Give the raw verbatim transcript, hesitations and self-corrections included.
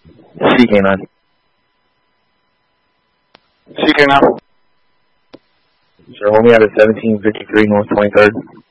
C K nine. C K nine. Sure, hold me out at seventeen fifty-three North twenty-third.